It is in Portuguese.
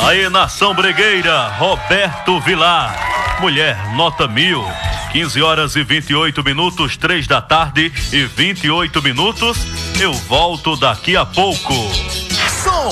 Aí, nação bregueira, Roberto Vilar, mulher, nota 1000. 15 horas e 28 minutos, 3 da tarde e 28 minutos. Eu volto daqui a pouco. Som